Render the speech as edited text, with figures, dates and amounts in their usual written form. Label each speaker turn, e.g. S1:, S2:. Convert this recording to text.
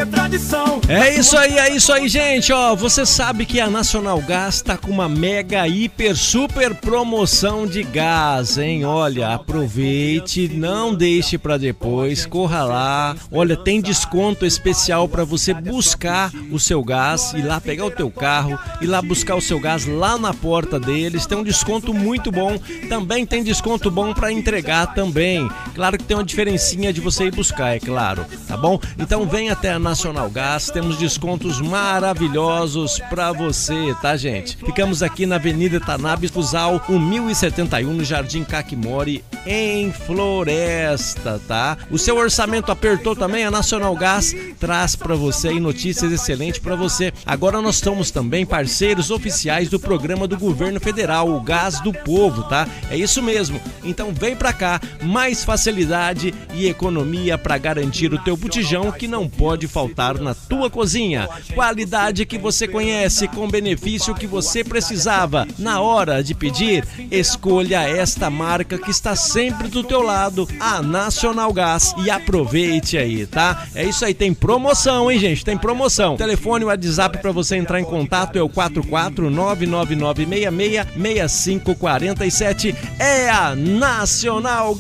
S1: é tradição.
S2: É isso aí, gente. Ó, você sabe que a Nacional Gás tá com uma mega, hiper, super promoção de gás, hein? Olha, aproveite, não deixe pra depois, corra lá. Olha, tem desconto especial pra você buscar o seu gás, ir lá pegar o teu carro, ir lá buscar o seu gás lá na porta deles. Tem um desconto muito bom. Também tem desconto bom pra entregar também. Claro que tem uma diferencinha de você ir buscar, é claro, tá bom? Então vem até a Nacional Gás, temos descontos maravilhosos pra você, tá, gente? Ficamos aqui na Avenida Tanabe Fusal, 1071, no Jardim Caquimori, em Floresta, tá? O seu orçamento apertou também? A Nacional Gás traz pra você aí notícias excelentes pra você. Agora nós estamos também parceiros oficiais do programa do Governo Federal, o Gás do Povo, tá? É isso mesmo. Então vem pra cá, mais facilidade e economia pra garantir o teu botijão que não pode faltar na tua cozinha. Qualidade que você conhece com benefício que você precisava. Na hora de pedir, escolha esta marca que está sempre do teu lado, a Nacional Gás, e aproveite aí, tá? É isso aí, tem promoção, hein, gente? Tem promoção. O telefone, o WhatsApp para você entrar em contato é o 44999666547. É a Nacional Gás.